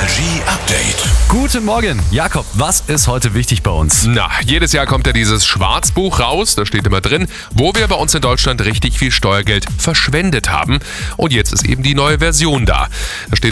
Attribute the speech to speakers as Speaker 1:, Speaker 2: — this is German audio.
Speaker 1: Energy Update.
Speaker 2: Guten Morgen, Jakob, was ist heute wichtig bei uns?
Speaker 3: Na, jedes Jahr kommt ja dieses Schwarzbuch raus, da steht immer drin, wo wir bei uns in Deutschland richtig viel Steuergeld verschwendet haben. Und jetzt ist eben die neue Version da. Da steht